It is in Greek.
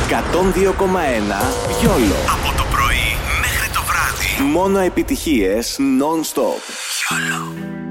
102,1 Γιόλο. Από το πρωί μέχρι το βράδυ. Μόνο επιτυχίες non-stop. Γιόλο.